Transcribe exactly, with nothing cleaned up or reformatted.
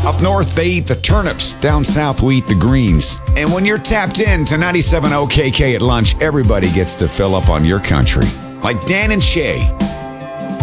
Up north, they eat the turnips. Down south, we eat the greens. And when you're tapped in to ninety-seven O K K at lunch, everybody gets to fill up on your country. Like Dan and Shay.